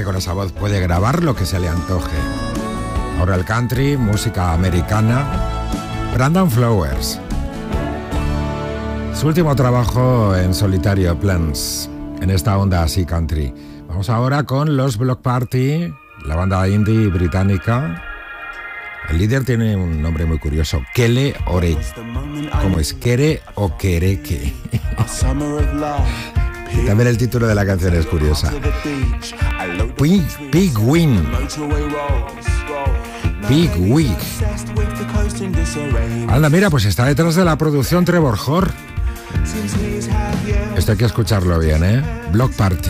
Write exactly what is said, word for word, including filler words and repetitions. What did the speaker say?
que con esa voz puede grabar lo que se le antoje. Ahora el country, música americana. Brandon Flowers. Su último trabajo en solitario, Plans, en esta onda así country. Vamos ahora con los Bloc Party, la banda indie británica. El líder tiene un nombre muy curioso, Kele Ore. ¿Cómo es? Kere o Kereke. Y también el título de la canción es curiosa. Big, Big Win. Big Wig. Anda, mira, pues está detrás de la producción Trevor Horn. Esto hay que escucharlo bien, ¿eh? Bloc Party.